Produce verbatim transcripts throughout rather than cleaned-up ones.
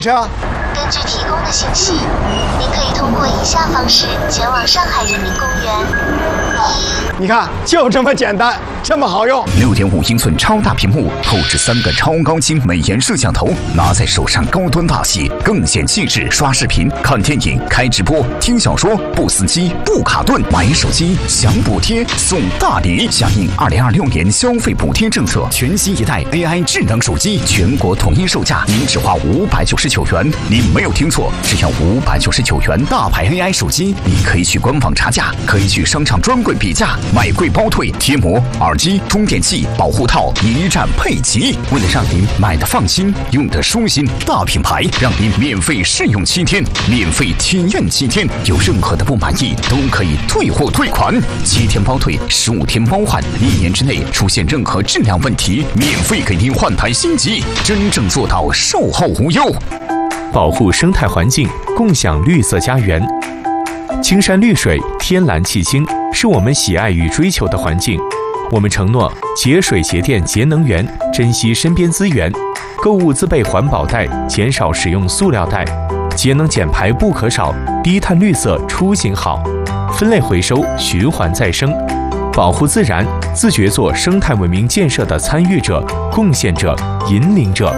车。 根据提供的信息，您可以通过以下方式前往上海人民公园。一， 你看，就这么简单，这么好用。 六点五英寸超大屏幕，后置三个超高清美颜摄像头，拿在手上高端大气，更显气质。刷视频、看电影、开直播、听小说，不死机、不卡顿。买手机享补贴送大礼，响应二零二六年消费补贴政策，全新一代 A I 智能手机全国统一售价，您只花五百九十九元。您没有听错，只要五百九十九元，大牌 A I 手机，你可以去官网查价，可以去商场专柜比价，买贵包退，贴膜、耳机、充电器、保护套一站配齐。为了让您买的放心，用的舒心，大品牌让您免费试用七天，免费体验七天，有任何的不满意都可以退货退款，七天包退，十五天包换，一年之内出现任何质量问题，免费给您换台新机，真正做到售后无忧。 保护生态环境，共享绿色家园。青山绿水，天蓝气清，是我们喜爱与追求的环境。我们承诺节水节电节能源，珍惜身边资源，购物自备环保袋，减少使用塑料袋，节能减排不可少，低碳绿色出行好，分类回收，循环再生。保护自然，自觉做生态文明建设的参与者、贡献者、引领者。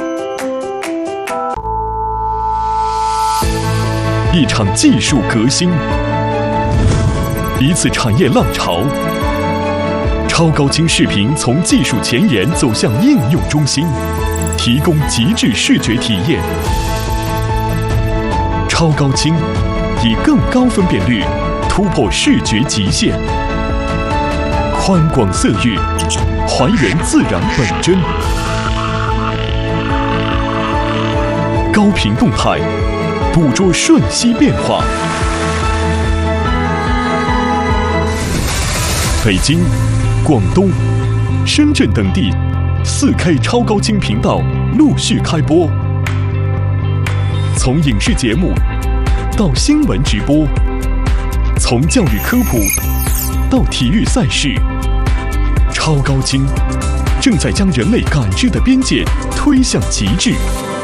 一场技术革新，一次产业浪潮。超高清视频从技术前沿走向应用中心，提供极致视觉体验。超高清以更高分辨率突破视觉极限，宽广色域还原自然本真，高频动态捕捉瞬息变化。北京、广东、深圳等地 四K 超高清频道陆续开播，从影视节目到新闻直播，从教育科普到体育赛事，超高清正在将人类感知的边界推向极致。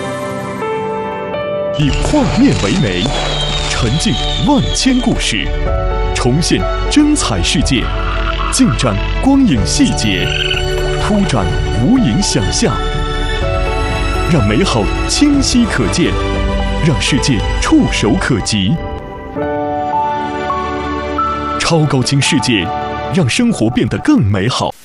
以画面为媒，沉浸万千故事，重现真彩世界，尽展光影细节，铺展无垠想象，让美好清晰可见，让世界触手可及。超高清世界，让生活变得更美好。